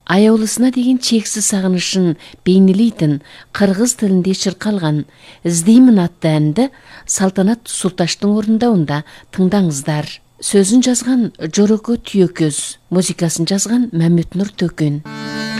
аяулысына деген чексіз сағынышын бейнелейтін қырғыз тілінде шырқалған «Іздеймін» атты әнді Салтанат Султаштың орындауында тыңдаңыздар. Сөзін жазған Жорокө Түйөкөз, музыкасын жазған Мәмет Нұр Төкен.